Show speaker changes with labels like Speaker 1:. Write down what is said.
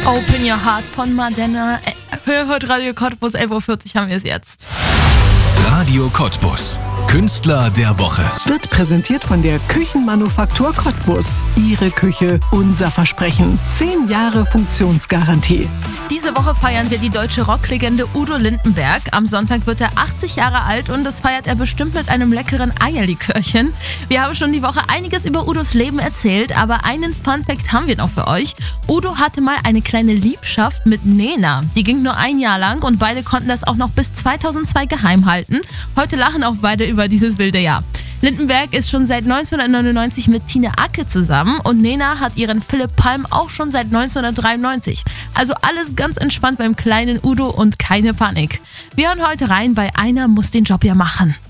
Speaker 1: Open Your Heart von Madonna. Hört Radio Cottbus, 11.40 Uhr haben wir es jetzt.
Speaker 2: Radio Cottbus. Künstler der Woche.
Speaker 3: Wird präsentiert von der Küchenmanufaktur Cottbus. Ihre Küche, unser Versprechen. 10 Jahre Funktionsgarantie.
Speaker 1: Diese Woche feiern wir die deutsche Rocklegende Udo Lindenberg. Am Sonntag wird er 80 Jahre alt und das feiert er bestimmt mit einem leckeren Eierlikörchen. Wir haben schon die Woche einiges über Udos Leben erzählt, aber einen Funfact haben wir noch für euch. Udo hatte mal eine kleine Liebschaft mit Nena. Die ging nur 1 Jahr lang und beide konnten das auch noch bis 2002 geheim halten. Heute lachen auch beide über dieses wilde Jahr. Lindenberg ist schon seit 1999 mit Tine Acke zusammen und Nena hat ihren Philipp Palm auch schon seit 1993. Also alles ganz entspannt beim kleinen Udo und keine Panik. Wir hören heute rein bei Einer muss den Job ja machen.